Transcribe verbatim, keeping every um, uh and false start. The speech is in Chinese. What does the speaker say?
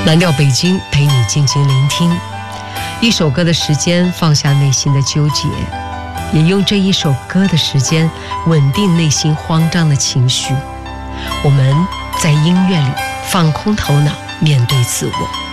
蓝调北京陪你静静聆听，一首歌的时间放下内心的纠结，也用这一首歌的时间稳定内心慌张的情绪。我们在音乐里放空头脑，面对自我。